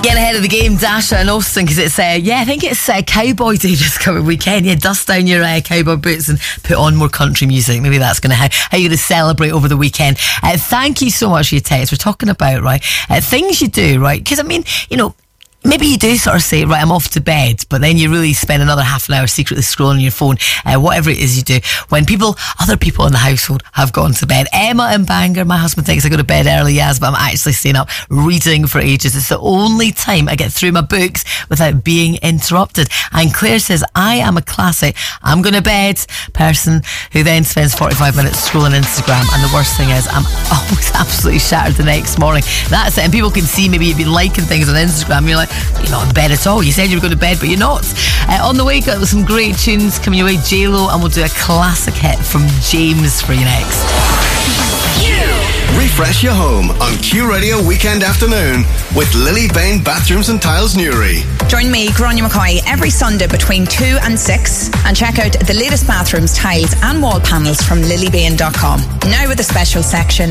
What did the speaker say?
Get ahead of the game, Dasha and Austin, because it's, I think it's Cowboy Day this coming weekend. Yeah, dust down your cowboy boots and put on more country music. Maybe that's going to how you're going to celebrate over the weekend. Thank you so much for your text. We're talking about, things you do, because, maybe you do sort of say, right, I'm off to bed, but then you really spend another half an hour secretly scrolling your phone, whatever it is you do, when other people in the household have gone to bed. Emma in Bangor, my husband thinks I go to bed early, yes, but I'm actually staying up reading for ages. It's the only time I get through my books without being interrupted. And Claire says, I am a classic I'm going to bed person who then spends 45 minutes scrolling Instagram, and the worst thing is I'm always absolutely shattered the next morning. That's it. And people can see maybe you've been liking things on Instagram and you're like, you're not in bed at all. You said you were going to bed, but you're not. On the way, got some great tunes coming your way. J-Lo, and we'll do a classic hit from James for you next. Refresh your home on Q Radio Weekend Afternoon with Lily Bain Bathrooms and Tiles Newry. Join me, Gráinne McCoy, every Sunday between 2 and 6 and check out the latest bathrooms, tiles and wall panels from lilybain.com. Now with a special section